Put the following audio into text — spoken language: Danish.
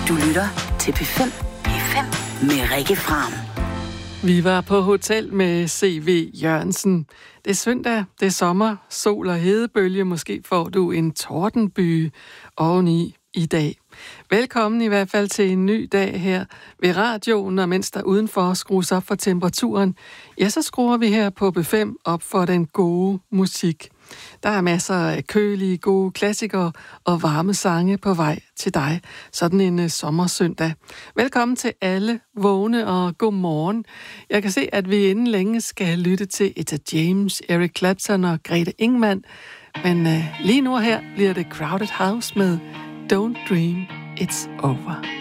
Du lytter til P5 med Rikke Fram. Vi var på hotel med C.V. Jørgensen. Det er søndag, det er sommer, sol og hedebølge. Måske får du en tordenbyge oveni i dag. Velkommen i hvert fald til en ny dag her ved radioen, og mens der udenfor skrues op for temperaturen, ja, så skruer vi her på B5 op for den gode musik. Der er masser af kølige, gode klassikere og varme sange på vej til dig, sådan en sommersøndag. Velkommen til alle vågne og god morgen. Jeg kan se, at vi inden længe skal lytte til Etta James, Eric Clapton og Grete Ingemann, men lige nu her bliver det Crowded House med Don't Dream It's Over.